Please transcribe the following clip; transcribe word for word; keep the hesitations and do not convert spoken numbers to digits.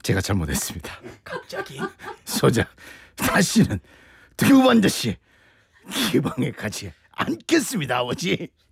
제가 잘못했습니다. 갑자기 소장, 다시는 두 번 다시 이 방에 가지 않겠습니다, 아버지.